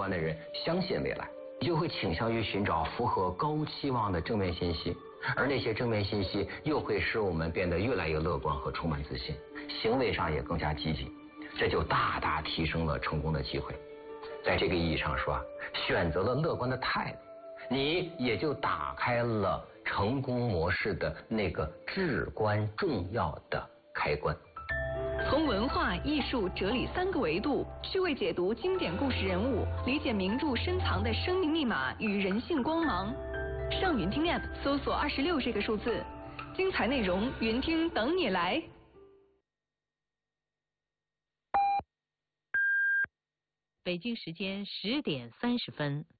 观的人相信未来，你就会倾向于寻找符合高期望的正面信息，而那些正面信息又会使我们变得越来越乐观和充满自信，行为上也更加积极，这就大大提升了成功的机会。在这个意义上说，选择了乐观的态度，你也就打开了成功模式的那个至关重要的开关。 从文化、艺术、哲理3个维度趣味解读经典故事人物，理解名著深藏的生命密码与人性光芒。上云听 App 搜索26这个数字，精彩内容云听等你来。 北京时间10点30分。